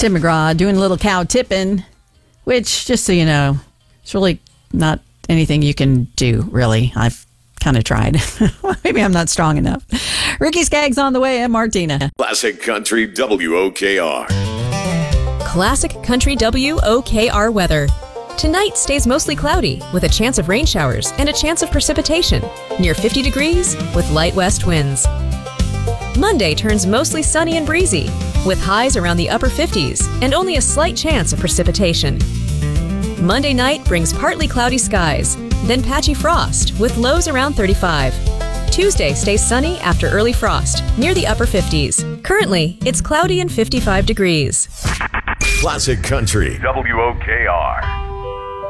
Tim McGraw doing a little cow tipping, which, just so you know, it's really not anything you can do, really. I've kind of tried. Maybe I'm not strong enough. Ricky Skaggs on the way. I'm Martina. Classic Country WOKR. Classic Country WOKR weather. Tonight stays mostly cloudy with a chance of rain showers and a chance of precipitation. Near 50 degrees with light west winds. Monday turns mostly sunny and breezy with highs around the upper 50s and only a slight chance of precipitation. Monday night brings partly cloudy skies, then patchy frost with lows around 35. Tuesday stays sunny after early frost near the upper 50s. Currently, it's cloudy and 55 degrees. Classic Country WOKR.